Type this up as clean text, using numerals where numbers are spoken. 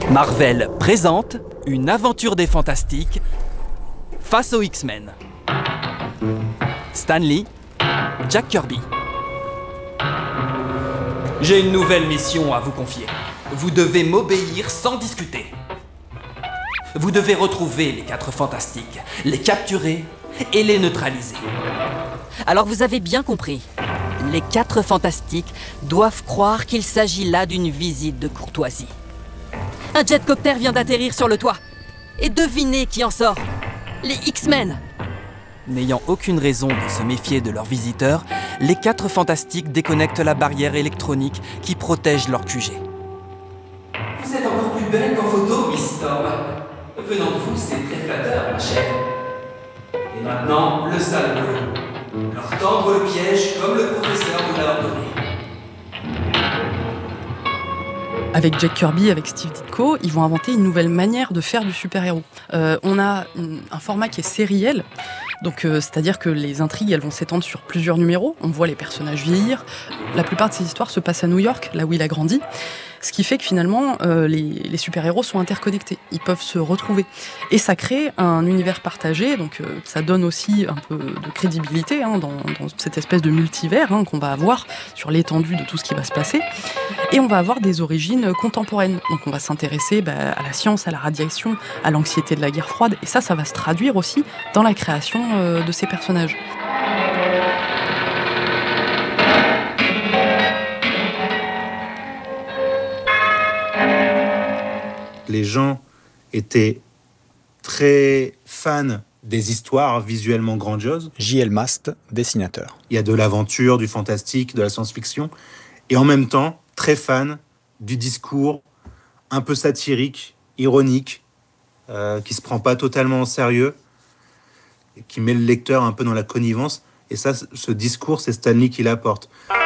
Marvel présente une aventure des Fantastiques face aux X-Men. Stan Lee, Jack Kirby. J'ai une nouvelle mission à vous confier. Vous devez m'obéir sans discuter. Vous devez retrouver les 4 Fantastiques, les capturer et les neutraliser. Alors vous avez bien compris. Les 4 Fantastiques doivent croire qu'il s'agit là d'une visite de courtoisie. Un jetcopter vient d'atterrir sur le toit. Et devinez qui en sort. Les X-Men. N'ayant aucune raison de se méfier de leurs visiteurs, les 4 Fantastiques déconnectent la barrière électronique qui protège leur QG. Vous êtes encore plus belle qu'en photo, Miss Storm. Venant de vous, c'est très flatteur, ma chère. Et maintenant, le sale boulot. Leur tendre le piège comme le professeur nous l'a ordonné. Avec Jack Kirby, avec Steve Ditko, ils vont inventer une nouvelle manière de faire du super-héros. On a un format qui est sériel, donc c'est-à-dire que les intrigues elles vont s'étendre sur plusieurs numéros, on voit les personnages vieillir. La plupart de ces histoires se passent à New York, là où il a grandi. Ce qui fait que finalement, les super-héros sont interconnectés, ils peuvent se retrouver. Et ça crée un univers partagé, donc ça donne aussi un peu de crédibilité dans cette espèce de multivers qu'on va avoir sur l'étendue de tout ce qui va se passer. Et on va avoir des origines contemporaines. Donc on va s'intéresser à la science, à la radiation, à l'anxiété de la guerre froide. Et ça va se traduire aussi dans la création de ces personnages. Les gens étaient très fans des histoires visuellement grandioses. J.L. Mast, dessinateur. Il y a de l'aventure, du fantastique, de la science-fiction. Et en même temps, très fans du discours un peu satirique, ironique, qui se prend pas totalement au sérieux, qui met le lecteur un peu dans la connivence. Et ça, ce discours, c'est Stan Lee qui l'apporte.